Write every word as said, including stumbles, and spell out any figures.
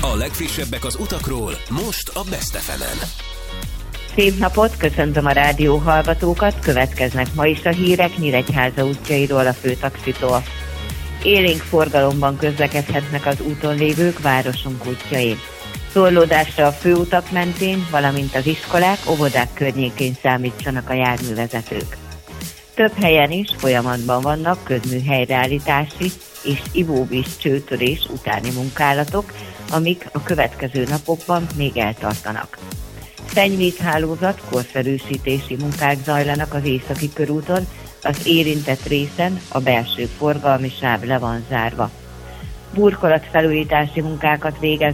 A legfrissebbek az utakról, most a Best ef emen. Szép napot, köszöntöm a rádió hallgatókat, következnek ma is a hírek Nyíregyháza útjairól a főtaxitól. Élénk forgalomban közlekedhetnek az úton lévők városunk útjain. Torlódásra a főutak mentén, valamint az iskolák, óvodák környékén számítsanak a járművezetők. Több helyen is folyamatban vannak közműhelyreállítási és ivóvíz csőtörés utáni munkálatok, amik a következő napokban még eltartanak. Szennyvízhálózat korszerűsítési munkák zajlanak az északi körúton, az érintett részen a belső forgalmi sáv le van zárva. Burkolatfelújítási munkákat végez